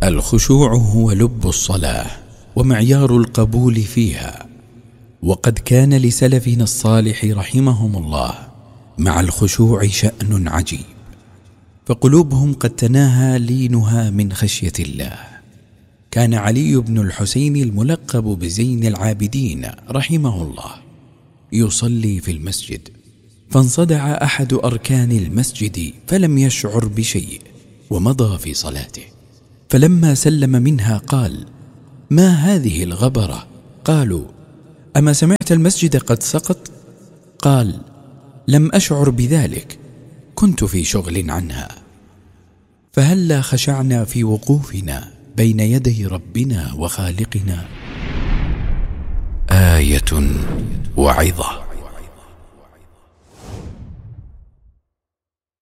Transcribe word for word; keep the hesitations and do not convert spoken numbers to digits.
الخشوع هو لب الصلاة ومعيار القبول فيها، وقد كان لسلفنا الصالح رحمهم الله مع الخشوع شأن عجيب، فقلوبهم قد تناهى لينها من خشية الله. كان علي بن الحسين الملقب بزين العابدين رحمه الله يصلي في المسجد، فانصدع أحد أركان المسجد فلم يشعر بشيء ومضى في صلاته، فلما سلم منها قال: ما هذه الغبرة؟ قالوا: أما سمعت المسجد قد سقط؟ قال: لم أشعر بذلك، كنت في شغل عنها. فهلا خشعنا في وقوفنا بين يدي ربنا وخالقنا؟ آية وعظة.